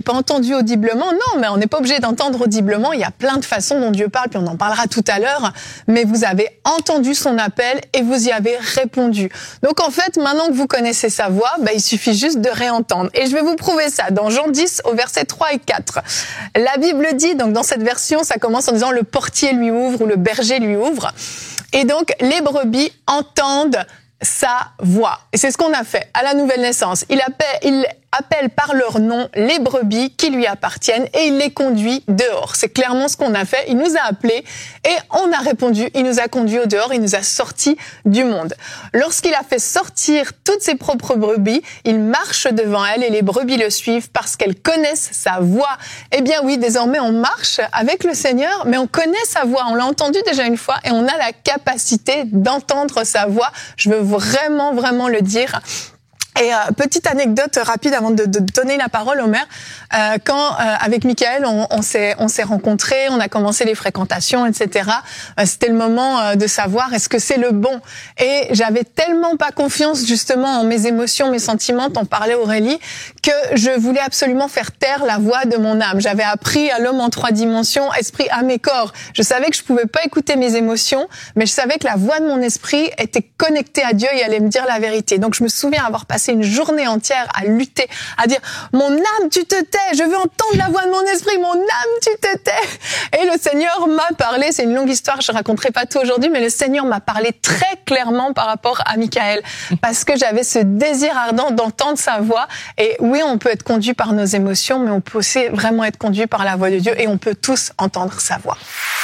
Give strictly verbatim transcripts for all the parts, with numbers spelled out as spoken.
pas entendu audiblement. Non, mais on n'est pas obligé d'entendre audiblement. Il y a plein de façons dont Dieu parle, puis on en parlera tout à l'heure. Mais vous avez entendu son appel et vous y avez répondu. Donc en fait, maintenant que vous connaissez sa voix, bah, il suffit juste de réentendre. Et je vais vous prouver ça dans Jean dix au verset trois et quatre. La Bible dit, donc dans cette version, ça commence en disant le portier lui ouvre ou le berger lui ouvre. Et donc les brebis entendent sa voix. Et c'est ce qu'on a fait à la nouvelle naissance. Il appelle, il appelle par leur nom les brebis qui lui appartiennent et il les conduit dehors. C'est clairement ce qu'on a fait. Il nous a appelés et on a répondu. Il nous a conduits au dehors, il nous a sortis du monde. Lorsqu'il a fait sortir toutes ses propres brebis, il marche devant elles et les brebis le suivent parce qu'elles connaissent sa voix. Eh bien oui, désormais on marche avec le Seigneur, mais on connaît sa voix. On l'a entendu déjà une fois et on a la capacité d'entendre sa voix. Je veux vraiment, vraiment le dire. Et euh, petite anecdote rapide avant de, de donner la parole, Omer. Euh, quand euh, avec Michael, on, on s'est on s'est rencontrés, on a commencé les fréquentations, et cetera. Euh, c'était le moment euh, de savoir est-ce que c'est le bon. Et j'avais tellement pas confiance justement en mes émotions, mes sentiments, t'en parlait Aurélie, que je voulais absolument faire taire la voix de mon âme. J'avais appris à l'homme en trois dimensions, esprit, âme et corps. Je savais que je pouvais pas écouter mes émotions, mais je savais que la voix de mon esprit était connectée à Dieu et allait me dire la vérité. Donc je me souviens avoir passé une journée entière à lutter, à dire « Mon âme, tu te tais, je veux entendre la voix de mon esprit, mon âme, tu te tais !» Et le Seigneur m'a parlé, c'est une longue histoire, je raconterai pas tout aujourd'hui, mais le Seigneur m'a parlé très clairement par rapport à Michael, parce que j'avais ce désir ardent d'entendre sa voix. Et oui, on peut être conduit par nos émotions, mais on peut aussi vraiment être conduit par la voix de Dieu, et on peut tous entendre sa voix.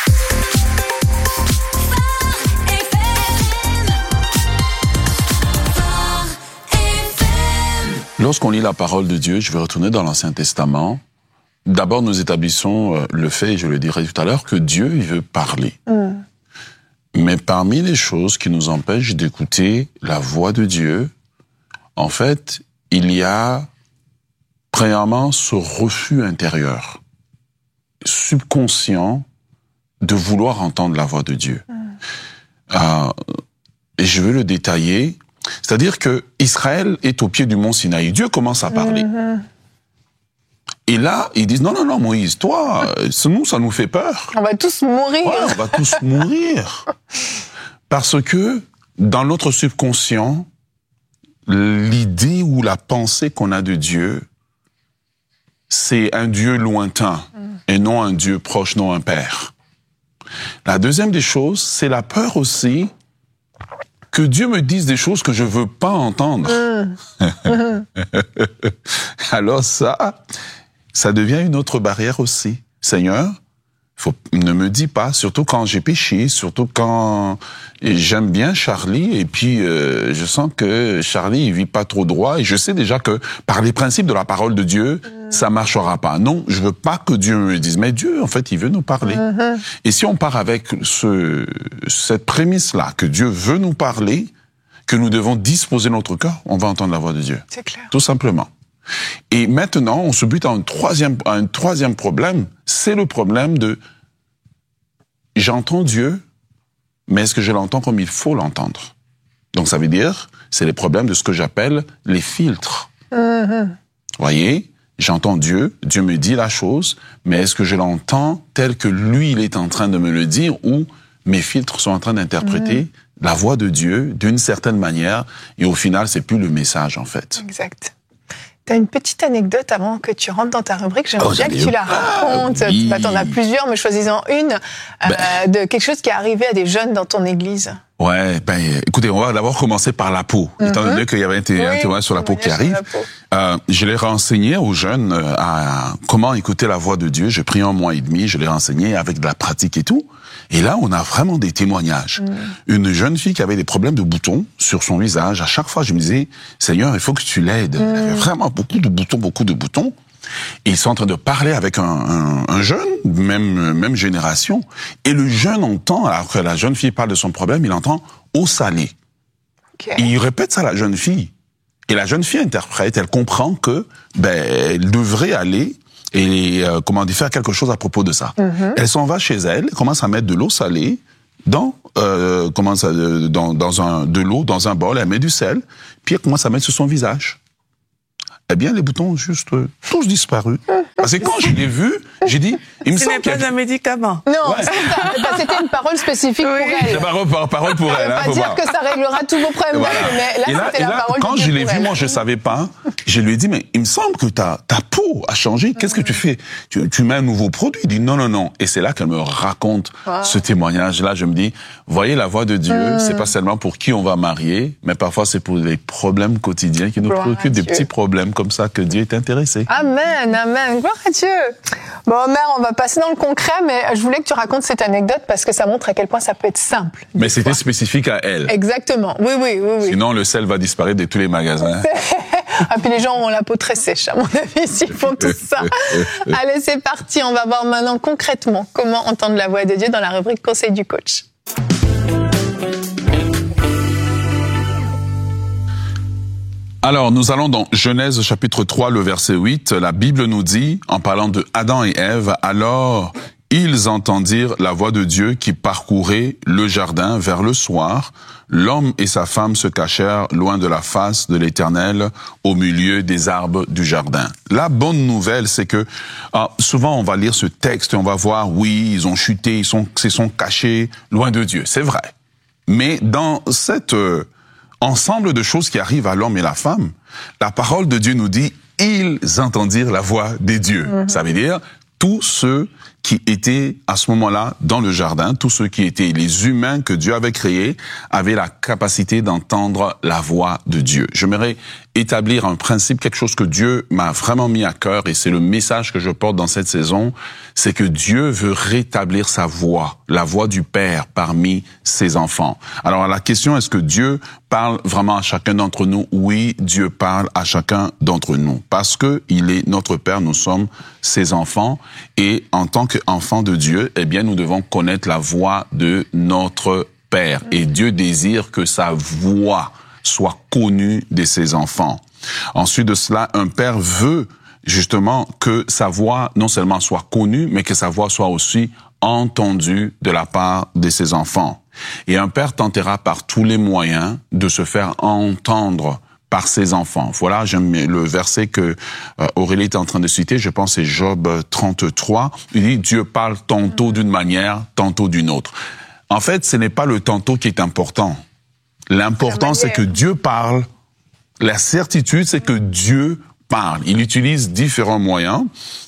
Lorsqu'on lit la parole de Dieu, je vais retourner dans l'Ancien Testament. D'abord, nous établissons le fait, et je le dirai tout à l'heure, que Dieu, il veut parler. Mm. Mais parmi les choses qui nous empêchent d'écouter la voix de Dieu, en fait, il y a, premièrement, ce refus intérieur, subconscient, de vouloir entendre la voix de Dieu. Mm. Euh, et je veux le détailler. C'est-à-dire que Israël est au pied du mont Sinaï. Dieu commence à parler. Mm-hmm. Et là, ils disent, non, non, non, Moïse, toi, nous, ça nous fait peur. On va tous mourir. Ouais, on va tous mourir. Parce que, dans notre subconscient, l'idée ou la pensée qu'on a de Dieu, c'est un Dieu lointain, mm. et non un Dieu proche, non un Père. La deuxième des choses, c'est la peur aussi que Dieu me dise des choses que je veux pas entendre. Mmh. Alors ça, ça devient une autre barrière aussi. Seigneur, faut, ne me dis pas, surtout quand j'ai péché, surtout quand j'aime bien Charlie, et puis euh, je sens que Charlie, il vit pas trop droit, et je sais déjà que par les principes de la parole de Dieu, mmh. ça marchera pas. Non, je veux pas que Dieu me dise, mais Dieu, en fait, il veut nous parler. Mmh. Et si on part avec ce, cette prémisse-là, que Dieu veut nous parler, que nous devons disposer notre cœur, on va entendre la voix de Dieu. C'est clair. Tout simplement. Et maintenant, on se bute à un troisième, à un troisième problème, c'est le problème de j'entends Dieu, mais est-ce que je l'entends comme il faut l'entendre? Donc ça veut dire, c'est les problèmes de ce que j'appelle les filtres. Mm-hmm. Voyez, j'entends Dieu, Dieu me dit la chose, mais est-ce que je l'entends tel que lui, il est en train de me le dire, ou mes filtres sont en train d'interpréter mm-hmm. la voix de Dieu d'une certaine manière, et au final, c'est plus le message, en fait. Exact. T'as une petite anecdote avant que tu rentres dans ta rubrique, j'aimerais oh, bien que tu la racontes. Ah, oui. T'en as plusieurs, mais choisis-en une, euh, ben, de quelque chose qui est arrivé à des jeunes dans ton église. Ouais, ben, écoutez, on va d'abord commencer par la peau. Mm-hmm. Étant donné qu'il y avait un, oui, un témoignage sur la peau qui arrive, peau. Euh, je l'ai renseigné aux jeunes euh, à comment écouter la voix de Dieu. J'ai pris un mois et demi, je l'ai renseigné avec de la pratique et tout. Et là, on a vraiment des témoignages. Mm. Une jeune fille qui avait des problèmes de boutons sur son visage. À chaque fois, je me disais, Seigneur, il faut que tu l'aides. Mm. Elle avait vraiment beaucoup de boutons, beaucoup de boutons. Et ils sont en train de parler avec un, un, un jeune, même, même génération. Et le jeune entend, alors que la jeune fille parle de son problème, il entend « eau salée okay. ». Et il répète ça à la jeune fille. Et la jeune fille interprète, elle comprend que, ben, elle devrait aller et euh, comment dire, faire quelque chose à propos de ça. Mm-hmm. Elle s'en va chez elle, commence à mettre de l'eau salée dans euh, comment ça, dans, dans un de l'eau dans un bol, elle met du sel, puis elle commence à mettre sur son visage. eh bien, les boutons ont juste euh, tous disparu. Parce que quand je l'ai vu, j'ai dit, il me Ce semble n'est pas qu'il y a... un médicament. Non, Ouais. c'était une parole spécifique Oui. pour elle. C'est parole, par, parole pour Ça elle. veut Hein, pas faut dire voir. que ça réglera tous vos problèmes Voilà. d'acné, mais là, Et là, c'était et la là, parole quand de je Dieu l'ai pour vu, elle. moi, je savais pas. Je lui ai dit, mais il me semble que ta, ta peau a changé. Qu'est-ce que tu fais? Tu, tu mets un nouveau produit? Il dit, non, non, non. Et c'est là qu'elle me raconte Wow. ce témoignage-là. Je me dis, voyez, la voix de Dieu, Mm. c'est pas seulement pour qui on va marier, mais parfois c'est pour les problèmes quotidiens qui nous Gloire à préoccupent, des Dieu. petits problèmes comme ça que Dieu est intéressé. Amen, amen. Gloire à Dieu. Bon, mère, on va passer dans le concret, mais je voulais que tu racontes cette anecdote parce que ça montre à quel point ça peut être simple. Mais c'était spécifique à elle. Exactement. Oui, oui, oui, oui. Sinon, le sel va disparaître de tous les magasins. Ah, puis les gens ont la peau très sèche, à mon avis, s'ils font tout ça. Allez, c'est parti. On va voir maintenant concrètement comment entendre la voix de Dieu dans la rubrique Conseil du coach. Alors, nous allons dans Genèse chapitre trois, le verset huit. La Bible nous dit, en parlant de Adam et Ève, alors ils entendirent la voix de Dieu qui parcourait le jardin vers le soir. L'homme et sa femme se cachèrent loin de la face de l'Éternel, au milieu des arbres du jardin. La bonne nouvelle, c'est que ah, souvent on va lire ce texte et on va voir, oui, ils ont chuté, ils sont, se sont cachés loin de Dieu. C'est vrai. Mais dans cet euh, ensemble de choses qui arrivent à l'homme et la femme, la parole de Dieu nous dit, ils entendirent la voix des dieux. Mm-hmm. Ça veut dire, tous ceux qui étaient à ce moment-là dans le jardin, tous ceux qui étaient les humains que Dieu avait créés, avaient la capacité d'entendre la voix de Dieu. J'aimerais établir un principe, quelque chose que Dieu m'a vraiment mis à cœur, et c'est le message que je porte dans cette saison, c'est que Dieu veut rétablir sa voix, la voix du Père parmi ses enfants. Alors la question, est-ce que Dieu parle vraiment à chacun d'entre nous? Oui, Dieu parle à chacun d'entre nous, parce que il est notre Père, nous sommes ses enfants, et en tant qu'enfants de Dieu, eh bien, nous devons connaître la voix de notre Père, et Dieu désire que sa voix soit connue de ses enfants. Ensuite de cela, un père veut justement que sa voix non seulement soit connue, mais que sa voix soit aussi entendue de la part de ses enfants. Et un père tentera par tous les moyens de se faire entendre par ses enfants. Voilà, j'aime le verset que euh, Aurélie est en train de citer, je pense c'est Job trente-trois. Il dit, Dieu parle tantôt d'une manière, tantôt d'une autre. En fait, ce n'est pas le tantôt qui est important. L'important, c'est que Dieu parle. La certitude, c'est que Dieu parle. Il utilise différents moyens.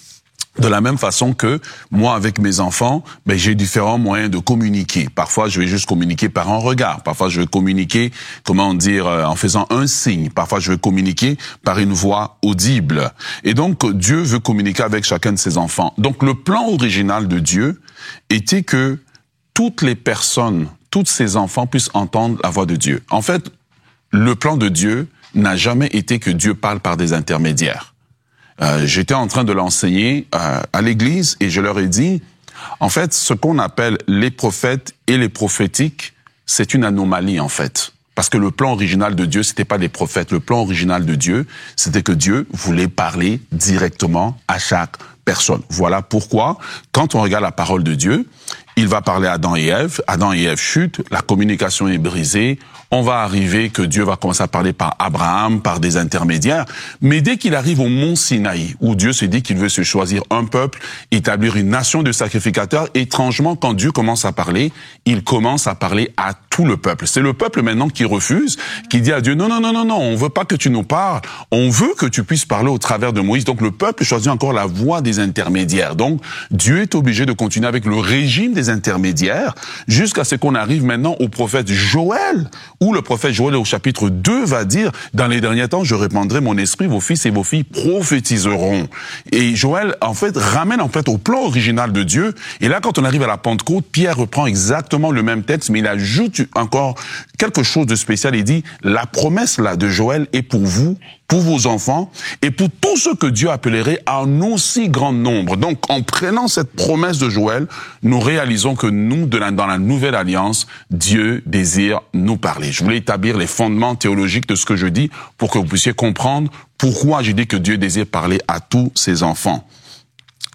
De la même façon que moi, avec mes enfants, ben, j'ai différents moyens de communiquer. Parfois, je vais juste communiquer par un regard. Parfois, je vais communiquer, comment dire, en faisant un signe. Parfois, je vais communiquer par une voix audible. Et donc, Dieu veut communiquer avec chacun de ses enfants. Donc, le plan original de Dieu était que toutes les personnes, tous ses enfants puissent entendre la voix de Dieu. En fait, le plan de Dieu n'a jamais été que Dieu parle par des intermédiaires. Euh, j'étais en train de l'enseigner euh, à l'église et je leur ai dit, en fait, ce qu'on appelle les prophètes et les prophétiques, c'est une anomalie, en fait. Parce que le plan original de Dieu, c'était pas des prophètes. Le plan original de Dieu, c'était que Dieu voulait parler directement à chaque personne. Voilà pourquoi, quand on regarde la parole de Dieu, il va parler à Adam et Ève. Adam et Ève chutent, la communication est brisée. On va arriver que Dieu va commencer à parler par Abraham, par des intermédiaires. Mais dès qu'il arrive au mont Sinaï, où Dieu se dit qu'il veut se choisir un peuple, établir une nation de sacrificateurs, étrangement, quand Dieu commence à parler, il commence à parler à tout le peuple. C'est le peuple maintenant qui refuse, qui dit à Dieu, non, non, non, non, non, on veut pas que tu nous parles. On veut que tu puisses parler au travers de Moïse. Donc le peuple choisit encore la voie des intermédiaires. Donc Dieu est obligé de continuer avec le régime des intermédiaires jusqu'à ce qu'on arrive maintenant au prophète Joël, où le prophète Joël au chapitre deux va dire, dans les derniers temps, je répandrai mon esprit, vos fils et vos filles prophétiseront. Et Joël, en fait, ramène en fait au plan original de Dieu. Et là, quand on arrive à la Pentecôte, Pierre reprend exactement le même texte, mais il ajoute encore quelque chose de spécial. Il dit, la promesse là de Joël est pour vous, pour vos enfants et pour tous ceux que Dieu appellerait à un aussi grand nombre. Donc, en prenant cette promesse de Joël, nous réalisons que nous, de la, dans la nouvelle alliance, Dieu désire nous parler. Je voulais établir les fondements théologiques de ce que je dis pour que vous puissiez comprendre pourquoi j'ai dit que Dieu désire parler à tous ses enfants.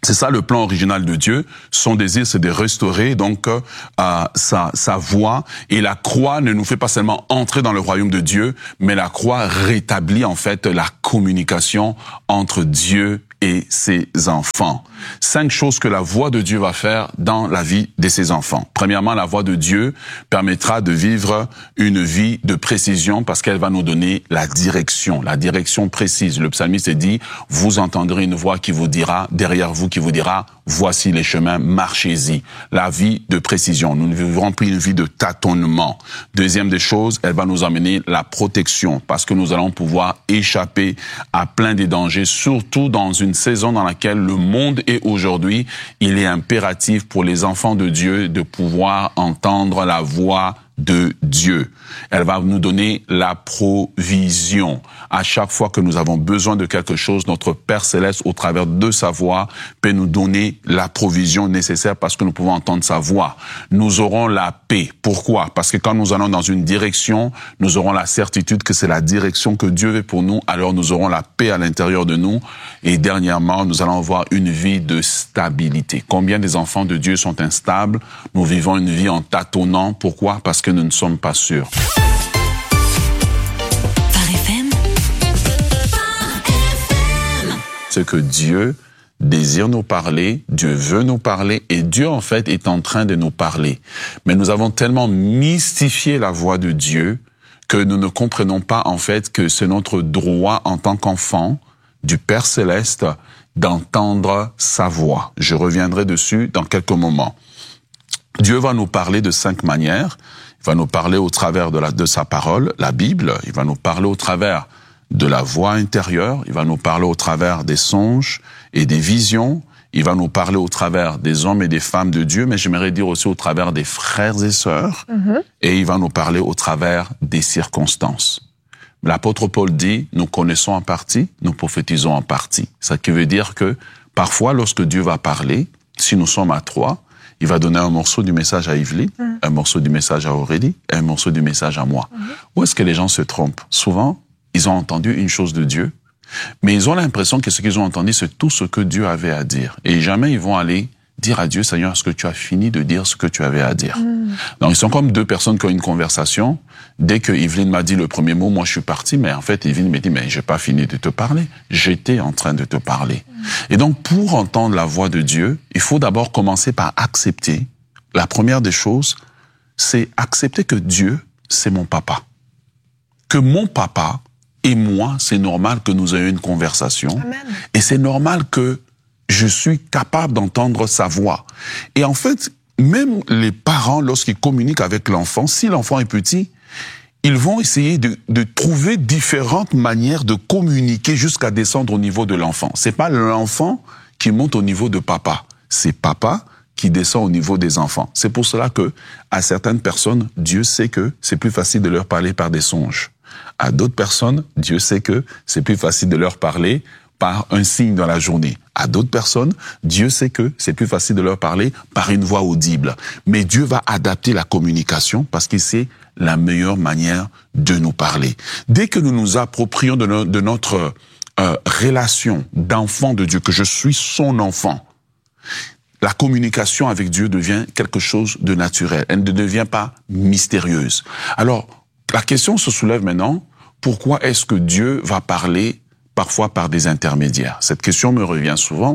C'est ça le plan original de Dieu. Son désir, c'est de restaurer donc euh, sa, sa voix. Et la croix ne nous fait pas seulement entrer dans le royaume de Dieu, mais la croix rétablit en fait la communication entre Dieu et ses enfants. Cinq choses que la voix de Dieu va faire dans la vie de ses enfants. Premièrement, la voix de Dieu permettra de vivre une vie de précision parce qu'elle va nous donner la direction, la direction précise. Le psalmiste dit, vous entendrez une voix qui vous dira, derrière vous, qui vous dira, voici les chemins, marchez-y. La vie de précision. Nous ne vivrons plus une vie de tâtonnement. Deuxième des choses, elle va nous amener la protection parce que nous allons pouvoir échapper à plein des dangers, surtout dans une saison dans laquelle le monde est aujourd'hui. Il est impératif pour les enfants de Dieu de pouvoir entendre la voix de Dieu. Elle va nous donner la provision. À chaque fois que nous avons besoin de quelque chose, notre Père Céleste, au travers de sa voix, peut nous donner la provision nécessaire parce que nous pouvons entendre sa voix. Nous aurons la paix. Pourquoi? Parce que quand nous allons dans une direction, nous aurons la certitude que c'est la direction que Dieu veut pour nous, alors nous aurons la paix à l'intérieur de nous. Et dernièrement, nous allons avoir une vie de stabilité. Combien des enfants de Dieu sont instables? Nous vivons une vie en tâtonnant. Pourquoi? Parce que nous ne sommes pas sûrs. Ce que Dieu désire nous parler, Dieu veut nous parler, et Dieu, en fait, est en train de nous parler. Mais nous avons tellement mystifié la voix de Dieu que nous ne comprenons pas, en fait, que c'est notre droit en tant qu'enfant du Père Céleste d'entendre sa voix. Je reviendrai dessus dans quelques moments. Dieu va nous parler de cinq manières. Il va nous parler au travers de, la, de sa parole, la Bible. Il va nous parler au travers de la voix intérieure. Il va nous parler au travers des songes et des visions. Il va nous parler au travers des hommes et des femmes de Dieu, mais j'aimerais dire aussi au travers des frères et sœurs. Mm-hmm. Et il va nous parler au travers des circonstances. L'apôtre Paul dit, nous connaissons en partie, nous prophétisons en partie. Ça qui veut dire que parfois, lorsque Dieu va parler, si nous sommes à trois, il va donner un morceau du message à Yveline, mmh. un morceau du message à Aurélie et un morceau du message à moi. Mmh. Où est-ce que les gens se trompent? Souvent, ils ont entendu une chose de Dieu, mais ils ont l'impression que ce qu'ils ont entendu, c'est tout ce que Dieu avait à dire. Et jamais ils vont aller dire à Dieu, Seigneur, est-ce que tu as fini de dire ce que tu avais à dire? Mmh. Donc, ils sont comme deux personnes qui ont une conversation. Dès que Yveline m'a dit le premier mot, moi, je suis parti. Mais en fait, Yveline m'a dit, mais j'ai pas fini de te parler. J'étais en train de te parler. Mmh. Et donc, pour entendre la voix de Dieu, il faut d'abord commencer par accepter. La première des choses, c'est accepter que Dieu, c'est mon papa. Que mon papa et moi, c'est normal que nous ayons une conversation. Amen. Et c'est normal que je suis capable d'entendre sa voix. Et en fait, même les parents, lorsqu'ils communiquent avec l'enfant, si l'enfant est petit, ils vont essayer de, de trouver différentes manières de communiquer jusqu'à descendre au niveau de l'enfant. C'est pas l'enfant qui monte au niveau de papa, c'est papa qui descend au niveau des enfants. C'est pour cela que, à certaines personnes, Dieu sait que c'est plus facile de leur parler par des songes. À d'autres personnes, Dieu sait que c'est plus facile de leur parler par un signe dans la journée. À d'autres personnes, Dieu sait que c'est plus facile de leur parler par une voix audible. Mais Dieu va adapter la communication parce qu'il sait la meilleure manière de nous parler. Dès que nous nous approprions de, no- de notre euh, relation d'enfant de Dieu, que je suis son enfant, la communication avec Dieu devient quelque chose de naturel. Elle ne devient pas mystérieuse. Alors, la question se soulève maintenant, pourquoi est-ce que Dieu va parler parfois par des intermédiaires? Cette question me revient souvent.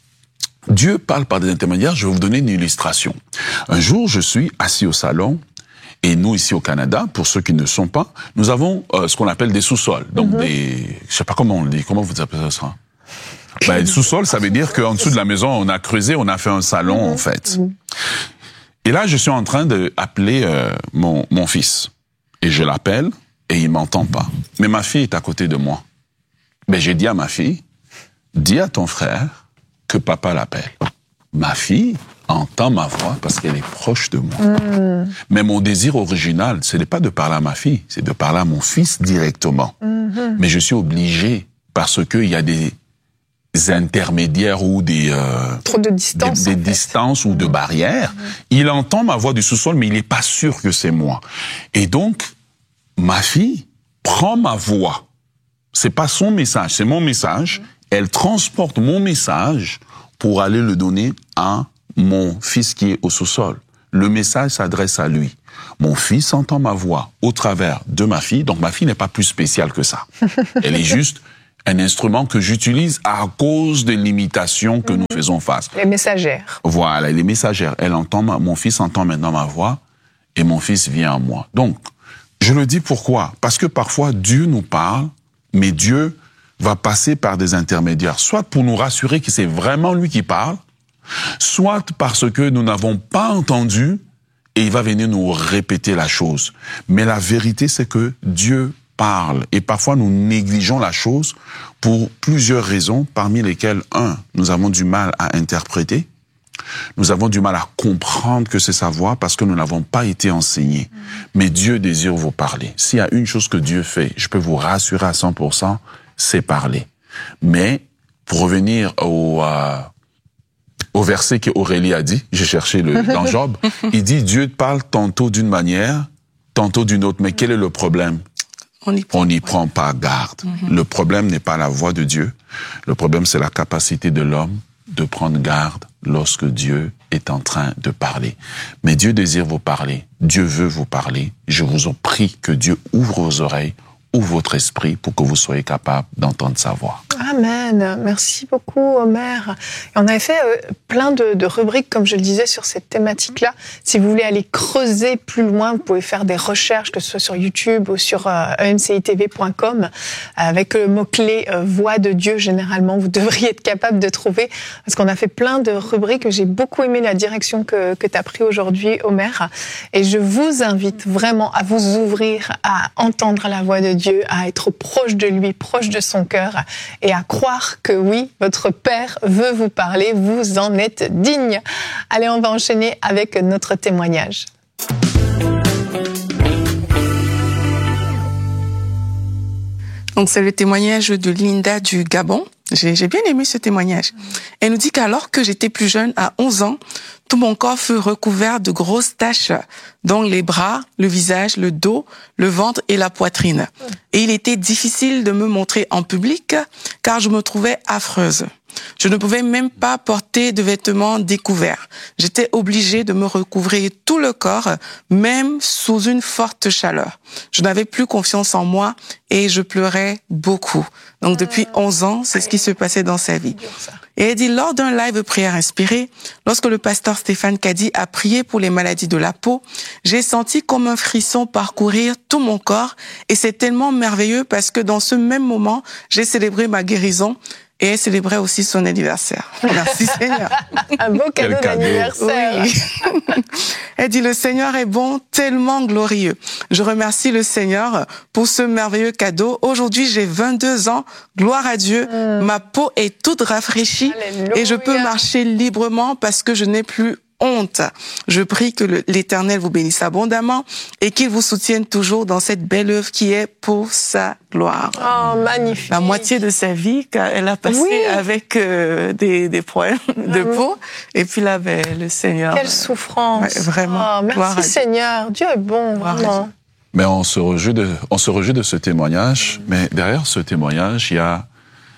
Dieu parle par des intermédiaires, je vais vous donner une illustration. Un jour, je suis assis au salon, et nous, ici au Canada, pour ceux qui ne sont pas, nous avons euh, ce qu'on appelle des sous-sols. Donc, mm-hmm. des... Je sais pas comment on le dit, comment vous appelez ça? Ben, sous-sol, ça veut dire qu'en dessous de la maison, on a creusé, on a fait un salon, mm-hmm. en fait. Mm-hmm. Et là, je suis en train d'appeler euh, mon, mon fils. Et je l'appelle, et il m'entend pas. Mais ma fille est à côté de moi. Ben, j'ai dit à ma fille, dis à ton frère que papa l'appelle. Ma fille entend ma voix parce qu'elle est proche de moi. Mmh. Mais mon désir original, ce n'est pas de parler à ma fille, c'est de parler à mon fils directement. Mmh. Mais je suis obligé parce qu'il y a des intermédiaires ou des... Euh, Trop de distance. Des, des distances ou de barrières. Mmh. Il entend ma voix du sous-sol, mais il n'est pas sûr que c'est moi. Et donc, ma fille prend ma voix. C'est pas son message, c'est mon message. Elle transporte mon message pour aller le donner à mon fils qui est au sous-sol. Le message s'adresse à lui. Mon fils entend ma voix au travers de ma fille, donc ma fille n'est pas plus spéciale que ça. Elle est juste un instrument que j'utilise à cause des limitations que mmh. nous faisons face. Les messagères. Voilà, les messagères. Elle entend ma, mon fils entend maintenant ma voix et mon fils vient à moi. Donc, je le dis pourquoi? Parce que parfois Dieu nous parle, mais Dieu va passer par des intermédiaires, soit pour nous rassurer que c'est vraiment lui qui parle, soit parce que nous n'avons pas entendu et il va venir nous répéter la chose. Mais la vérité, c'est que Dieu parle et parfois nous négligeons la chose pour plusieurs raisons, parmi lesquelles, un, nous avons du mal à interpréter, nous avons du mal à comprendre que c'est sa voix parce que nous n'avons pas été enseignés. Mmh. Mais Dieu désire vous parler. S'il y a une chose que Dieu fait, je peux vous rassurer à cent pour cent, c'est parler. Mais pour revenir au... Euh, au verset qu'Aurélie a dit, j'ai cherché le, dans Job, il dit Dieu parle tantôt d'une manière, tantôt d'une autre. Mais quel est le problème? On n'y prend, prend pas garde. Mm-hmm. Le problème n'est pas la voix de Dieu. Le problème, c'est la capacité de l'homme de prendre garde lorsque Dieu est en train de parler. Mais Dieu désire vous parler. Dieu veut vous parler. Je vous en prie que Dieu ouvre vos oreilles, ouvre votre esprit pour que vous soyez capable d'entendre sa voix. Amen. Merci beaucoup, Omer. Et on avait fait euh, plein de, de rubriques, comme je le disais, sur cette thématique-là. Si vous voulez aller creuser plus loin, vous pouvez faire des recherches, que ce soit sur YouTube ou sur euh, e m c i t v point com, avec le mot-clé euh, « Voix de Dieu », généralement, vous devriez être capable de trouver, parce qu'on a fait plein de rubriques. J'ai beaucoup aimé la direction que, que tu as pris aujourd'hui, Omer. Et je vous invite vraiment à vous ouvrir, à entendre la voix de Dieu, à être proche de lui, proche de son cœur, et à croire que oui, votre Père veut vous parler, vous en êtes digne. Allez, on va enchaîner avec notre témoignage. Donc, c'est le témoignage de Linda du Gabon. J'ai, j'ai bien aimé ce témoignage. Elle nous dit qu'alors que j'étais plus jeune, à onze ans, tout mon corps fut recouvert de grosses taches, dont les bras, le visage, le dos, le ventre et la poitrine. Et il était difficile de me montrer en public, car je me trouvais affreuse. Je ne pouvais même pas porter de vêtements découverts. J'étais obligée de me recouvrir tout le corps, même sous une forte chaleur. Je n'avais plus confiance en moi et je pleurais beaucoup. Donc depuis onze ans, c'est ce qui se passait dans sa vie. Et elle dit, lors d'un live prière inspirée, lorsque le pasteur Stéphane Kadi a prié pour les maladies de la peau, j'ai senti comme un frisson parcourir tout mon corps et c'est tellement merveilleux parce que dans ce même moment, j'ai célébré ma guérison et elle célébrait aussi son anniversaire. Merci Seigneur. Un beau cadeau, cadeau. d'anniversaire. Oui. Elle dit, le Seigneur est bon, tellement glorieux. Je remercie le Seigneur pour ce merveilleux cadeau. Aujourd'hui, j'ai vingt-deux ans. Gloire à Dieu. Mm. Ma peau est toute rafraîchie. Alléluia. Et je peux marcher librement parce que je n'ai plus honte. Je prie que le, l'Éternel vous bénisse abondamment et qu'il vous soutienne toujours dans cette belle œuvre qui est pour sa gloire. Oh, magnifique. La moitié de sa vie qu'elle a passé oui. avec euh, des, des problèmes de mmh. peau. Et puis là, ben, le Seigneur. Quelle souffrance. Ouais, vraiment. Oh, merci Seigneur. Dieu est bon, vraiment. Mais on se réjouit de, on se réjouit de ce témoignage. Mmh. Mais derrière ce témoignage, il y a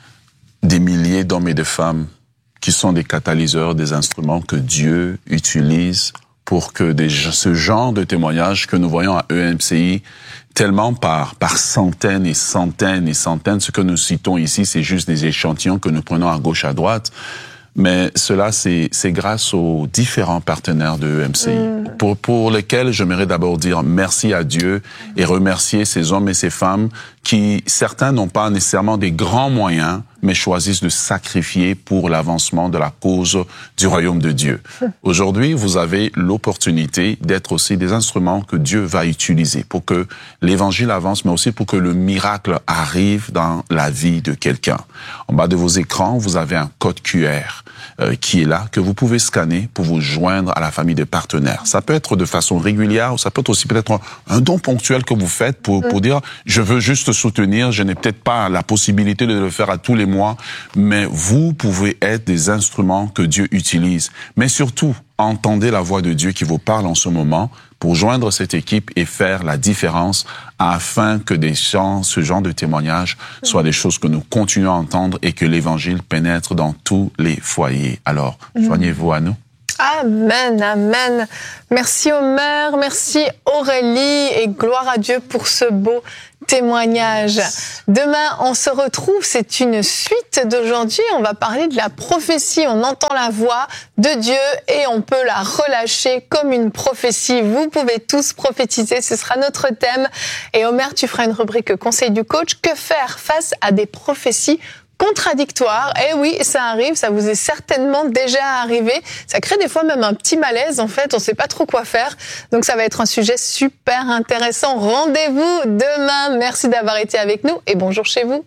des milliers d'hommes et de femmes qui sont des catalyseurs, des instruments que Dieu utilise pour que des, ce genre de témoignages que nous voyons à E M C I, tellement par, par centaines et centaines et centaines, ce que nous citons ici, c'est juste des échantillons que nous prenons à gauche, à droite. Mais cela, c'est, c'est grâce aux différents partenaires de E M C I, mmh. pour, pour lesquels j'aimerais d'abord dire merci à Dieu et remercier ces hommes et ces femmes qui, certains n'ont pas nécessairement des grands moyens, mais choisissent de sacrifier pour l'avancement de la cause du royaume de Dieu. Aujourd'hui, vous avez l'opportunité d'être aussi des instruments que Dieu va utiliser pour que l'évangile avance, mais aussi pour que le miracle arrive dans la vie de quelqu'un. En bas de vos écrans, vous avez un code Q R euh, qui est là, que vous pouvez scanner pour vous joindre à la famille de partenaires. Ça peut être de façon régulière, ou ça peut être aussi peut-être un, un don ponctuel que vous faites pour, pour dire, je veux juste soutenir, je n'ai peut-être pas la possibilité de le faire à tous les mois, mais vous pouvez être des instruments que Dieu utilise. Mais surtout, entendez la voix de Dieu qui vous parle en ce moment, pour joindre cette équipe et faire la différence afin que des gens, ce genre de témoignages soient des choses que nous continuons à entendre et que l'Évangile pénètre dans tous les foyers. Alors, joignez-vous à nous. Amen, amen. Merci Omer, merci Aurélie et gloire à Dieu pour ce beau témoignage. Demain, on se retrouve, c'est une suite d'aujourd'hui. On va parler de la prophétie. On entend la voix de Dieu et on peut la relâcher comme une prophétie. Vous pouvez tous prophétiser, ce sera notre thème. Et Omer, tu feras une rubrique conseil du coach. Que faire face à des prophéties contradictoire? Eh oui, ça arrive, ça vous est certainement déjà arrivé. Ça crée des fois même un petit malaise, en fait, on sait pas trop quoi faire. Donc ça va être un sujet super intéressant. Rendez-vous demain. Merci d'avoir été avec nous et bonjour chez vous.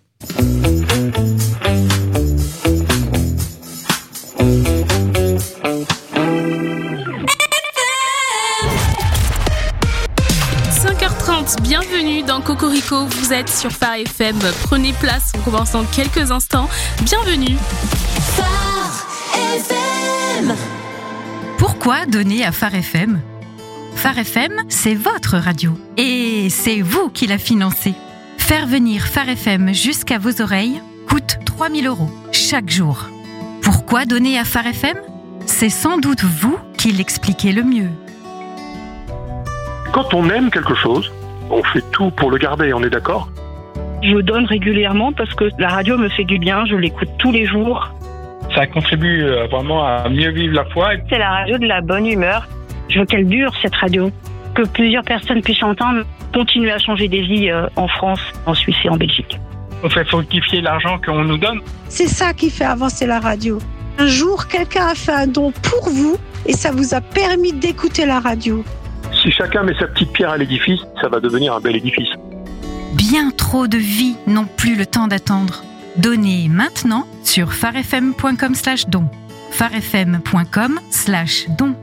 cinq heures trente, bienvenue dans Cocorico, vous êtes sur Phare F M, prenez place, on commence dans quelques instants, bienvenue. Phare F M. Pourquoi donner à Phare F M ? Phare F M, c'est votre radio et c'est vous qui la financez. Faire venir Phare F M jusqu'à vos oreilles coûte trois mille euros chaque jour. Pourquoi donner à Phare F M ? C'est sans doute vous qui l'expliquez le mieux. Quand on aime quelque chose, on fait tout pour le garder, on est d'accord ? Je donne régulièrement parce que la radio me fait du bien, je l'écoute tous les jours. Ça contribue vraiment à mieux vivre la foi. C'est la radio de la bonne humeur. Je veux qu'elle dure, cette radio. Que plusieurs personnes puissent entendre, continuer à changer des vies en France, en Suisse et en Belgique. On fait fructifier l'argent qu'on nous donne. C'est ça qui fait avancer la radio. Un jour, quelqu'un a fait un don pour vous et ça vous a permis d'écouter la radio. Si chacun met sa petite pierre à l'édifice, ça va devenir un bel édifice. Bien trop de vies n'ont plus le temps d'attendre. Donnez maintenant sur pharefm point com slash don. pharefm point com slash don.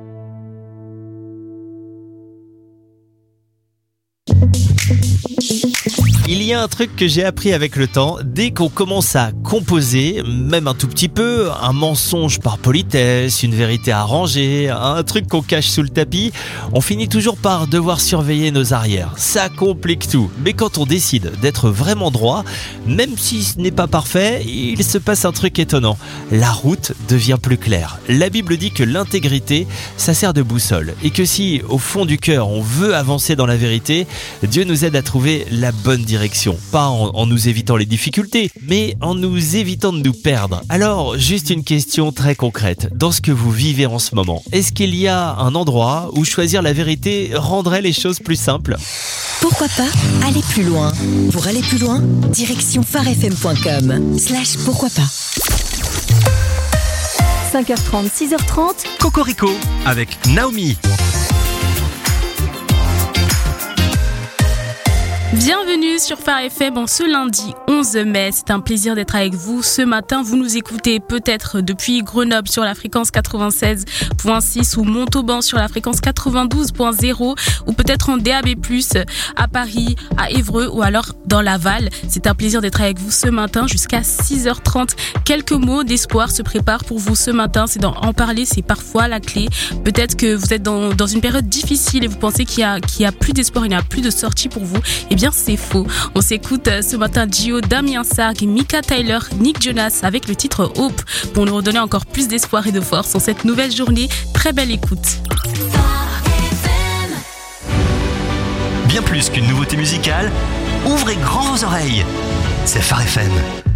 Il y a un truc que j'ai appris avec le temps, dès qu'on commence à composer, même un tout petit peu, un mensonge par politesse, une vérité arrangée, un truc qu'on cache sous le tapis, on finit toujours par devoir surveiller nos arrières. Ça complique tout. Mais quand on décide d'être vraiment droit, même si ce n'est pas parfait, il se passe un truc étonnant. La route devient plus claire. La Bible dit que l'intégrité, ça sert de boussole. Et que si, au fond du cœur, on veut avancer dans la vérité, Dieu nous aide à trouver la bonne direction. Pas en, en nous évitant les difficultés, mais en nous évitant de nous perdre. Alors, juste une question très concrète. Dans ce que vous vivez en ce moment, est-ce qu'il y a un endroit où choisir la vérité rendrait les choses plus simples ? Pourquoi pas aller plus loin ? Pour aller plus loin, direction pharefm point com slash pourquoi pas. cinq heures trente, six heures trente. Cocorico avec Naomi. Bienvenue sur Phare F M en ce lundi onze mai. C'est un plaisir d'être avec vous. Ce matin, vous nous écoutez peut-être depuis Grenoble sur la fréquence quatre-vingt-seize virgule six ou Montauban sur la fréquence quatre-vingt-douze virgule zéro ou peut-être en D A B plus, à Paris, à Évreux ou alors dans Laval. C'est un plaisir d'être avec vous ce matin jusqu'à six heures trente. Quelques mots d'espoir se préparent pour vous ce matin. C'est d'en en parler, c'est parfois la clé. Peut-être que vous êtes dans, dans une période difficile et vous pensez qu'il y a, qu'il y a plus d'espoir, il n'y a plus de sortie pour vous. Eh bien, c'est faux. On s'écoute ce matin Gio, Damien Sarg, Mika Tyler, Nick Jonas avec le titre Hope pour nous redonner encore plus d'espoir et de force en cette nouvelle journée. Très belle écoute. Bien plus qu'une nouveauté musicale, ouvrez grand vos oreilles. C'est Phare F M.